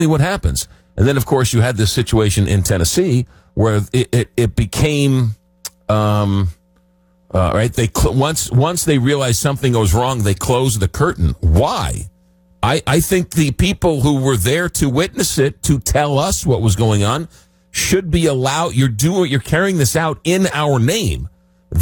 what happens. And then, of course, you had this situation in Tennessee where it became, right? Once they realized something was wrong, they closed the curtain. Why? I think the people who were there to witness it, to tell us what was going on, should be allowed. You're carrying this out in our name.